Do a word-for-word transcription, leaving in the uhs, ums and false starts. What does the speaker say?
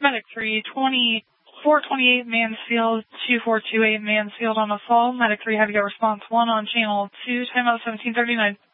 Medic three, twenty-four twenty-eight Mansfield, two four two eight Mansfield on assault. Medic three, have you got response one on channel two, timeout seventeen thirty-nine.